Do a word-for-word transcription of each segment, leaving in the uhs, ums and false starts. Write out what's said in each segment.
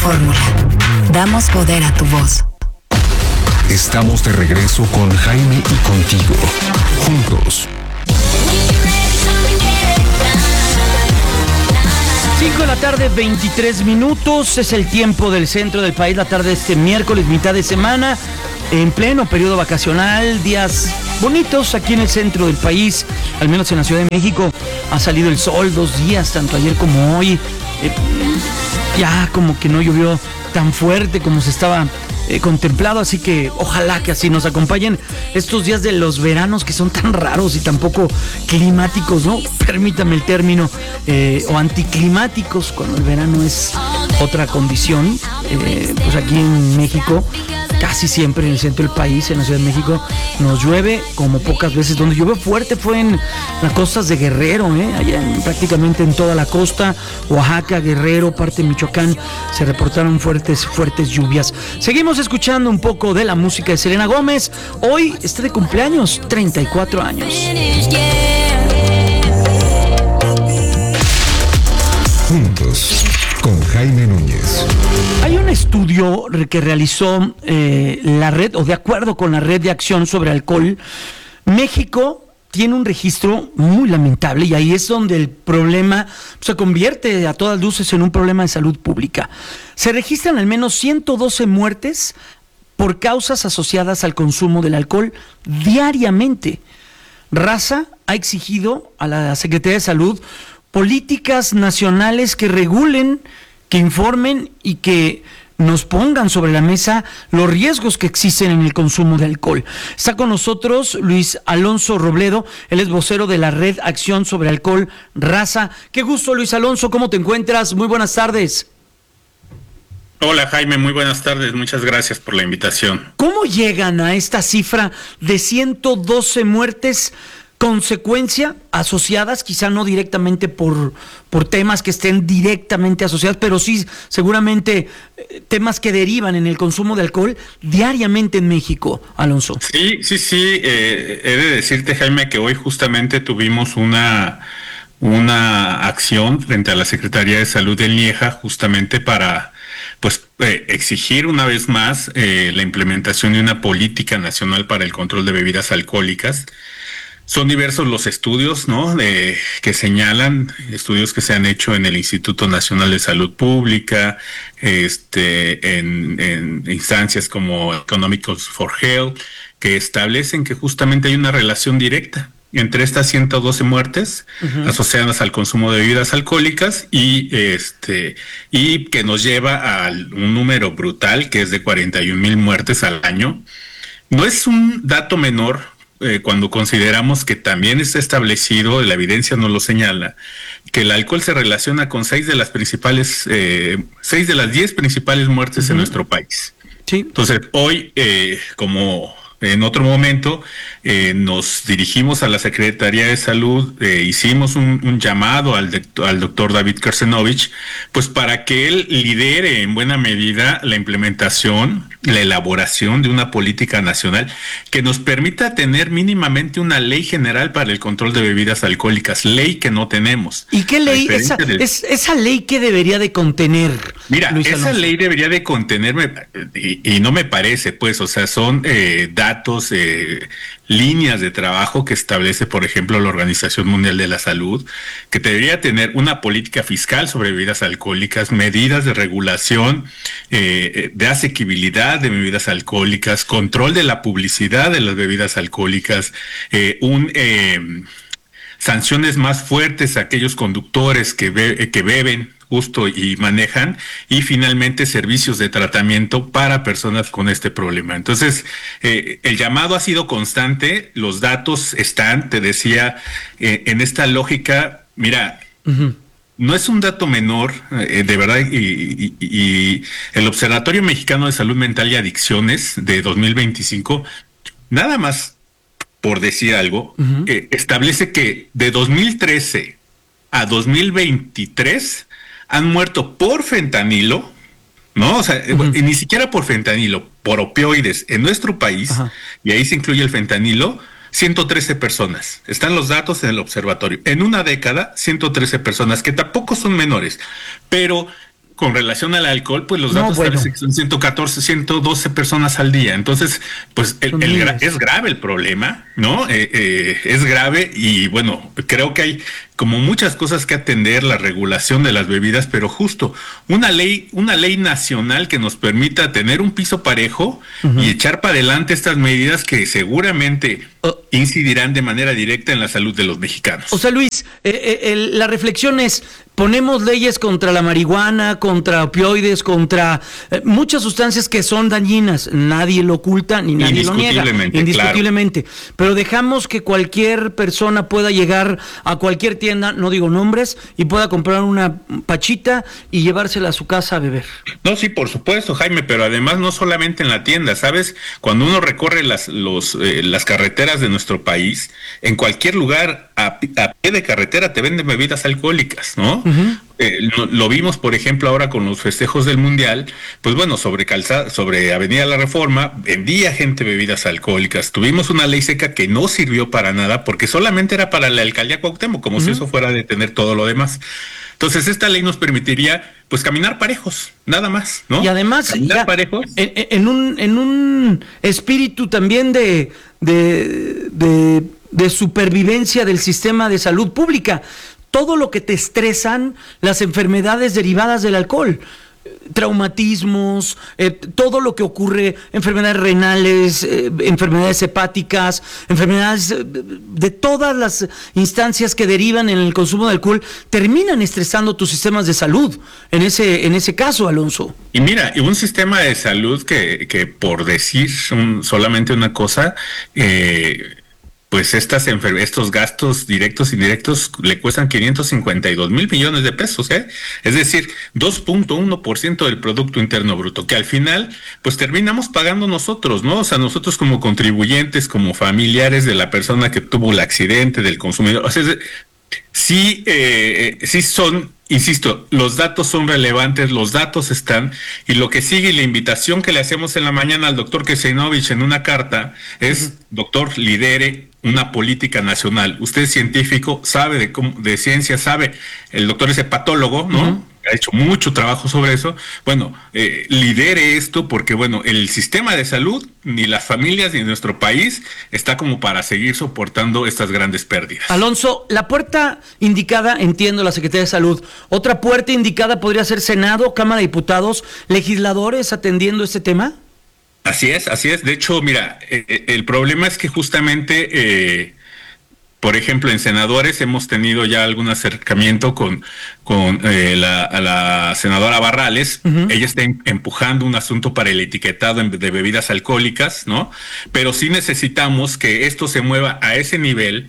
fórmula. Damos poder a tu voz. Estamos de regreso con Jaime y contigo. Juntos. cinco de la tarde, veintitrés minutos. Es el tiempo del centro del país. La tarde de este miércoles, mitad de semana. En pleno periodo vacacional. Días bonitos aquí en el centro del país. Al menos en la Ciudad de México. Ha salido el sol dos días, tanto ayer como hoy. Eh, ya como que no llovió tan fuerte como se estaba eh, contemplado, así que ojalá que así nos acompañen estos días de los veranos que son tan raros y tan poco climáticos, ¿no? Permítame el término, eh, o anticlimáticos, cuando el verano es otra condición. Eh, pues aquí en México, casi siempre en el centro del país, en la Ciudad de México, nos llueve como pocas veces. Donde llovió fuerte fue en las costas de Guerrero, ¿eh? Allá en, prácticamente en toda la costa, Oaxaca, Guerrero, parte de Michoacán, se reportaron fuertes, fuertes lluvias. Seguimos escuchando un poco de la música de Selena Gómez. Hoy está de cumpleaños, treinta y cuatro años. Juntos, con Jaime Núñez. Hay un estudio que realizó eh, la red, o de acuerdo con la Red de Acción sobre Alcohol, México tiene un registro muy lamentable y ahí es donde el problema se convierte a todas luces en un problema de salud pública. Se registran al menos ciento doce muertes por causas asociadas al consumo del alcohol diariamente. Raza ha exigido a la Secretaría de Salud políticas nacionales que regulen, que informen y que nos pongan sobre la mesa los riesgos que existen en el consumo de alcohol. Está con nosotros Luis Alonso Robledo, él es vocero de la Red Acción sobre Alcohol, Raza. Qué gusto, Luis Alonso, ¿cómo te encuentras? Muy buenas tardes. Hola, Jaime, muy buenas tardes, muchas gracias por la invitación. ¿Cómo llegan a esta cifra de ciento doce muertes? Consecuencia asociadas, quizá no directamente por, por temas que estén directamente asociados, pero sí seguramente eh, temas que derivan en el consumo de alcohol diariamente en México, Alonso. Sí, sí, sí, eh, he de decirte, Jaime, que hoy justamente tuvimos una, una acción frente a la Secretaría de Salud del Lieja, justamente para pues eh, exigir una vez más eh, la implementación de una política nacional para el control de bebidas alcohólicas. Son diversos los estudios, ¿no?, de, que señalan, estudios que se han hecho en el Instituto Nacional de Salud Pública, este, en, en instancias como Economics for Health, que establecen que justamente hay una relación directa entre estas ciento doce muertes uh-huh. asociadas al consumo de bebidas alcohólicas y este y que nos lleva a un número brutal que es de cuarenta y un mil muertes al año. No es un dato menor. Eh, cuando consideramos que también está establecido, la evidencia nos lo señala, que el alcohol se relaciona con seis de las principales, eh, seis de las diez principales muertes uh-huh. en nuestro país. Sí. Entonces, hoy, eh, como en otro momento, eh, nos dirigimos a la Secretaría de Salud, eh, hicimos un, un llamado al, de, al doctor David Kersenovich, pues para que él lidere en buena medida la implementación, la elaboración de una política nacional que nos permita tener mínimamente una ley general para el control de bebidas alcohólicas, ley que no tenemos. ¿Y qué ley? Esa, de... es, esa ley que debería de contener. Mira, Luis esa Alonso. Ley debería de contener, y, y no me parece, pues, o sea, son eh, datos, eh, líneas de trabajo que establece, por ejemplo, la Organización Mundial de la Salud, que debería tener una política fiscal sobre bebidas alcohólicas, medidas de regulación, eh, de asequibilidad de bebidas alcohólicas, control de la publicidad de las bebidas alcohólicas, eh, un eh, sanciones más fuertes a aquellos conductores que, be- que beben justo y manejan, y finalmente servicios de tratamiento para personas con este problema. Entonces, eh, el llamado ha sido constante, los datos están, te decía, eh, en esta lógica, mira, uh-huh. no es un dato menor, eh, de verdad, y, y, y el Observatorio Mexicano de Salud Mental y Adicciones de dos mil veinticinco, nada más por decir algo, uh-huh. eh, establece que de dos mil trece a dos mil veintitrés han muerto por fentanilo, ¿no? O sea, uh-huh. ni siquiera por fentanilo, por opioides en nuestro país, uh-huh. y ahí se incluye el fentanilo, ciento trece personas. Están los datos en el observatorio. En una década, ciento trece personas, que tampoco son menores, pero con relación al alcohol, pues los No, datos bueno. establecen que son ciento catorce, ciento doce personas al día. Entonces, pues el, Son el gra- miles. es grave el problema, ¿no? Eh, eh, es grave y bueno, creo que hay como muchas cosas que atender, la regulación de las bebidas, pero justo una ley, una ley nacional que nos permita tener un piso parejo uh-huh. y echar para adelante estas medidas que seguramente oh. incidirán de manera directa en la salud de los mexicanos. O sea, Luis, eh, eh, el, la reflexión es, ponemos leyes contra la marihuana, contra opioides, contra eh, muchas sustancias que son dañinas, nadie lo oculta ni nadie lo niega, indiscutiblemente, claro. Pero dejamos que cualquier persona pueda llegar a cualquier tienda, no digo nombres, y pueda comprar una pachita y llevársela a su casa a beber. No, sí, por supuesto, Jaime, pero además no solamente en la tienda, ¿sabes? Cuando uno recorre las, los, eh, las carreteras de nuestro país, en cualquier lugar a, a pie de carretera te venden bebidas alcohólicas, ¿no? Uh-huh. Eh, lo, lo vimos, por ejemplo, ahora con los festejos del Mundial, pues bueno, sobre calzada, sobre Avenida La Reforma, vendía gente bebidas alcohólicas. Tuvimos una ley seca que no sirvió para nada, porque solamente era para la alcaldía Cuauhtémoc, como uh-huh. si eso fuera a detener todo lo demás. Entonces, esta ley nos permitiría, pues, caminar parejos, nada más, ¿no? Y además, caminar ya, parejos. En, en un, en un espíritu también de, de, de, de supervivencia del sistema de salud pública. Todo lo que te estresan, las enfermedades derivadas del alcohol, traumatismos, eh, todo lo que ocurre, enfermedades renales, eh, enfermedades hepáticas, enfermedades eh, de todas las instancias que derivan en el consumo de alcohol, terminan estresando tus sistemas de salud, en ese, en ese caso, Alonso. Y mira, y un sistema de salud que, que por decir un, solamente una cosa, eh, pues estas enfer- estos gastos directos e indirectos le cuestan quinientos cincuenta y dos mil millones de pesos, ¿eh? Es decir, dos punto uno por ciento del Producto Interno Bruto, que al final, pues terminamos pagando nosotros, ¿no? O sea, nosotros como contribuyentes, como familiares de la persona que tuvo el accidente, del consumidor, o sea, es, sí, eh, sí son, insisto, los datos son relevantes, los datos están, y lo que sigue y la invitación que le hacemos en la mañana al doctor Keseynovich en una carta es, uh-huh. doctor, lidere una política nacional. Usted es científico, sabe de, cómo, de ciencia, sabe, el doctor es hepatólogo, ¿no? Uh-huh. Ha hecho mucho trabajo sobre eso. Bueno, eh, lidere esto porque, bueno, el sistema de salud, ni las familias, ni nuestro país está como para seguir soportando estas grandes pérdidas. Alonso, la puerta indicada, entiendo, la Secretaría de Salud. Otra puerta indicada podría ser Senado, Cámara de Diputados, legisladores atendiendo este tema. Así es, así es. De hecho, mira, eh, el problema es que justamente, eh, por ejemplo, en senadores hemos tenido ya algún acercamiento con, con eh, la, a la senadora Barrales. Uh-huh. Ella está empujando un asunto para el etiquetado de bebidas alcohólicas, ¿no? Pero sí necesitamos que esto se mueva a ese nivel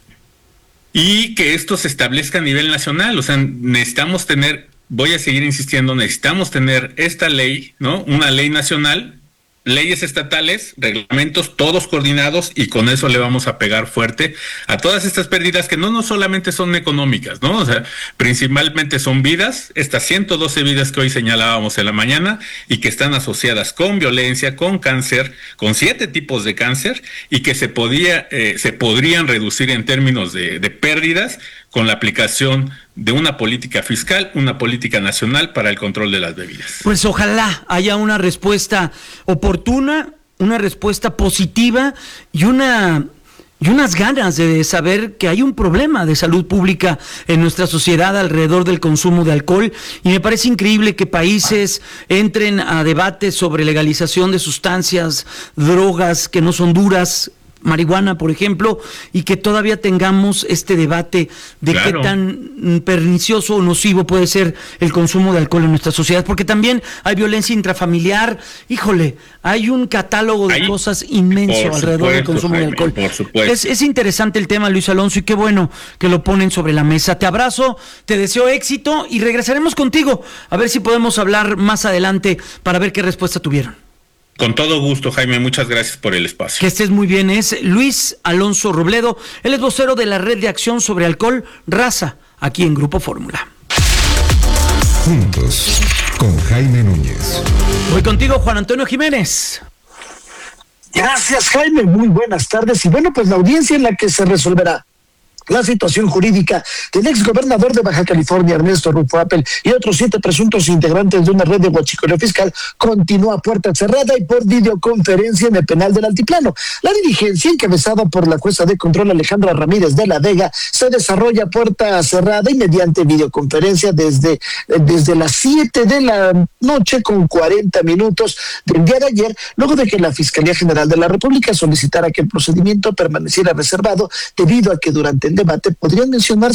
y que esto se establezca a nivel nacional. O sea, necesitamos tener, voy a seguir insistiendo, necesitamos tener esta ley, ¿no? Una ley nacional, leyes estatales, reglamentos, todos coordinados, y con eso le vamos a pegar fuerte a todas estas pérdidas que no, no solamente son económicas, ¿no? O sea, principalmente son vidas, estas ciento doce vidas que hoy señalábamos en la mañana y que están asociadas con violencia, con cáncer, con siete tipos de cáncer, y que se podía, eh, se podrían reducir en términos de, de pérdidas con la aplicación de una política fiscal, una política nacional para el control de las bebidas. Pues ojalá haya una respuesta oportuna, una respuesta positiva y una y unas ganas de saber que hay un problema de salud pública en nuestra sociedad alrededor del consumo de alcohol, y me parece increíble que países entren a debates sobre legalización de sustancias, drogas que no son duras, marihuana, por ejemplo, y que todavía tengamos este debate de claro. qué tan pernicioso o nocivo puede ser el consumo de alcohol en nuestra sociedad, porque también hay violencia intrafamiliar. Híjole, hay un catálogo de Ahí, cosas inmenso alrededor supuesto, del consumo Jaime, de alcohol. Por supuesto. Es, es interesante el tema, Luis Alonso, y qué bueno que lo ponen sobre la mesa. Te abrazo, te deseo éxito y regresaremos contigo a ver si podemos hablar más adelante para ver qué respuesta tuvieron. Con todo gusto, Jaime, muchas gracias por el espacio. Que estés muy bien. Es Luis Alonso Robledo, él es vocero de la Red de Acción sobre Alcohol, Raza, aquí en Grupo Fórmula. Juntos, con Jaime Núñez. Voy contigo, Juan Antonio Jiménez. Gracias, Jaime, muy buenas tardes. Y bueno, pues la audiencia en la que se resolverá La situación jurídica del exgobernador de Baja California, Ernesto Rufo Appel, y otros siete presuntos integrantes de una red de huachicoleo fiscal continúa a puerta cerrada y por videoconferencia en el penal del Altiplano. La diligencia, encabezada por la jueza de control Alejandra Ramírez de la Vega, se desarrolla a puerta cerrada y mediante videoconferencia desde, desde las siete de la noche con cuarenta minutos del día de ayer, luego de que la Fiscalía General de la República solicitara que el procedimiento permaneciera reservado debido a que durante el debate podrían mencionarse